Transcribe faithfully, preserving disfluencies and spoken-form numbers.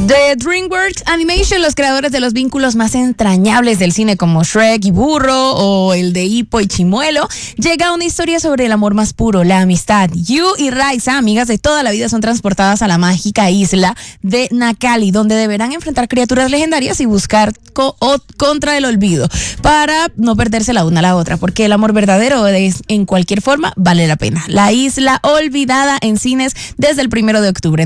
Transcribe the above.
De DreamWorks Animation, los creadores de los vínculos más entrañables del cine como Shrek y Burro o el de Hippo y Chimuelo, llega una historia sobre el amor más puro, la amistad. Yu y Raisa, amigas de toda la vida, son transportadas a la mágica isla de Nakali, donde deberán enfrentar criaturas legendarias y buscar co- o contra el olvido para no perderse la una a la otra, porque el amor verdadero es, en cualquier forma vale la pena. La Isla Olvidada en cines desde el primero de octubre.